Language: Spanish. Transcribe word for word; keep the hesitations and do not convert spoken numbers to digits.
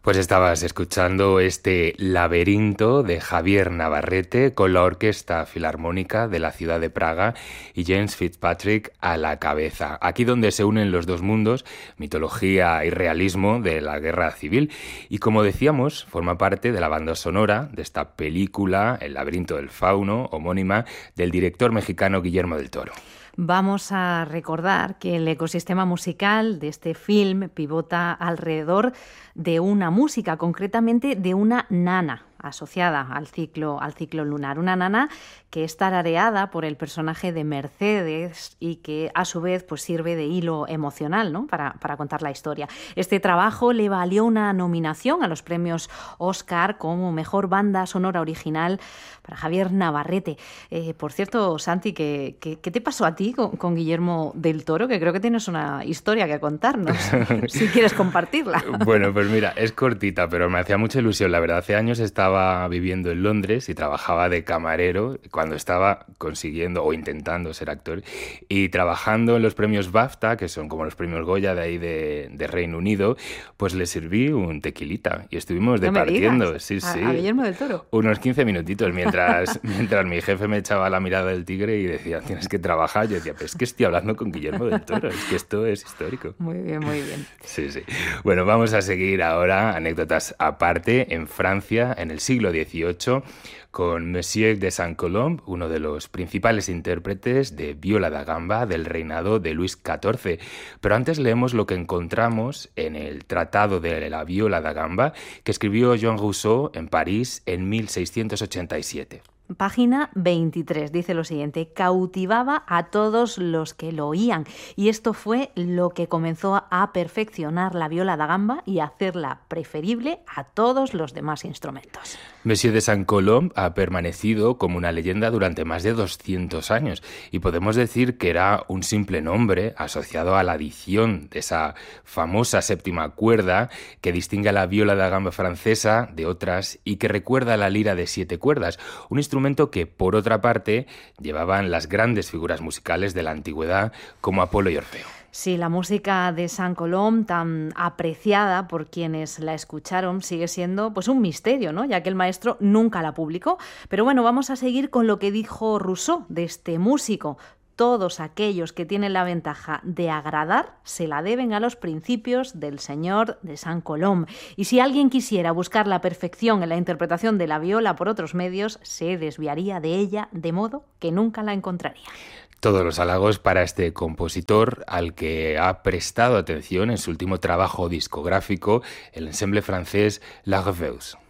Pues estabas escuchando este Laberinto de Javier Navarrete con la Orquesta Filarmónica de la ciudad de Praga y James Fitzpatrick a la cabeza. Aquí donde se unen los dos mundos, mitología y realismo de la guerra civil. Y como decíamos, forma parte de la banda sonora de esta película, El laberinto del fauno, homónima, del director mexicano Guillermo del Toro. Vamos a recordar que el ecosistema musical de este film pivota alrededor de una música, concretamente de una nana asociada al ciclo, al ciclo lunar. Una nana que es tarareada por el personaje de Mercedes y que a su vez pues, sirve de hilo emocional, ¿no? para, para contar la historia. Este trabajo le valió una nominación a los premios Oscar como Mejor Banda Sonora Original para Javier Navarrete. Eh, por cierto, Santi, ¿qué, qué, qué te pasó a ti con, con Guillermo del Toro? Que creo que tienes una historia que contarnos, si quieres compartirla. Bueno, pues mira, es cortita, pero me hacía mucha ilusión. La verdad, hace años estaba viviendo en Londres y trabajaba de camarero cuando estaba consiguiendo o intentando ser actor y trabajando en los premios BAFTA, que son como los premios Goya de ahí de, de Reino Unido, pues le serví un tequilita y estuvimos no departiendo. Sí, a, sí. a Guillermo del Toro. Unos quince minutitos mientras, mientras mi jefe me echaba la mirada del tigre y decía, tienes que trabajar. Yo decía, pero es que estoy hablando con Guillermo del Toro, es que esto es histórico. Muy bien, muy bien. Sí, sí. Bueno, vamos a seguir ahora, anécdotas aparte, en Francia, en el siglo dieciocho, con Monsieur de Saint-Colomb, uno de los principales intérpretes de viola da gamba del reinado de Luis catorce. Pero antes leemos lo que encontramos en el Tratado de la Viola da Gamba que escribió Jean Rousseau en París en mil seiscientos ochenta y siete. Página veintitrés, dice lo siguiente: cautivaba a todos los que lo oían, y esto fue lo que comenzó a perfeccionar la viola da gamba y a hacerla preferible a todos los demás instrumentos. Monsieur de Saint-Colomb ha permanecido como una leyenda durante más de doscientos años y podemos decir que era un simple nombre asociado a la adición de esa famosa séptima cuerda que distingue a la viola da gamba francesa de otras y que recuerda a la lira de siete cuerdas, un instrumento que, por otra parte, llevaban las grandes figuras musicales de la antigüedad como Apolo y Orfeo. Sí, la música de Saint-Colomb, tan apreciada por quienes la escucharon, sigue siendo pues un misterio, ¿no? Ya que el maestro nunca la publicó. Pero bueno, vamos a seguir con lo que dijo Rousseau de este músico. Todos aquellos que tienen la ventaja de agradar se la deben a los principios del señor de Saint-Colomb. Y si alguien quisiera buscar la perfección en la interpretación de la viola por otros medios, se desviaría de ella de modo que nunca la encontraría. Todos los halagos para este compositor al que ha prestado atención en su último trabajo discográfico, el ensemble francés La Reveuse.